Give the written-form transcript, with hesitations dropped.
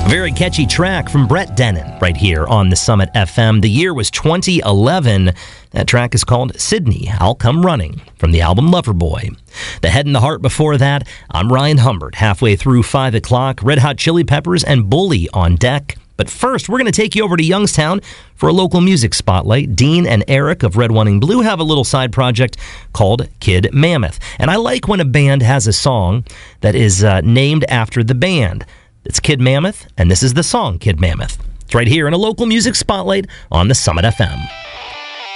Very catchy track from Brett Dennen right here on the Summit FM. The year was 2011. That track is called Sydney, I'll Come Running, from the album Loverboy. The Head and the Heart before that. I'm Ryan Humbert, halfway through 5 o'clock. Red Hot Chili Peppers and Bully on deck. But first, we're going to take you over to Youngstown for a local music spotlight. Dean and Eric of Red One Blue have a little side project called Kid Mammoth. And I like when a band has a song that is named after the band. It's Kid Mammoth, and this is the song Kid Mammoth. It's right here in a local music spotlight on the Summit FM.